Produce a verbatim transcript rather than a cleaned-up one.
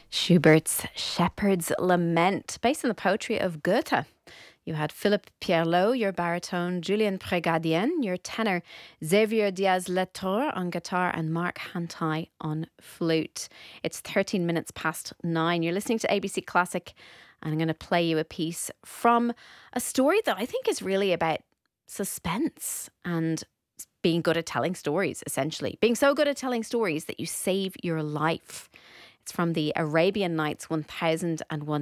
Schubert's Shepherd's Lament, based on the poetry of Goethe. You had Philippe Pierlot, your baritone, Julien Pregadien, your tenor, Xavier Diaz-Latour on guitar, and Mark Hantai on flute. It's thirteen minutes past nine. You're listening to A B C Classic, and I'm going to play you a piece from a story that I think is really about suspense and being good at telling stories, essentially. Being so good at telling stories that you save your life. It's from the Arabian Nights one thousand and one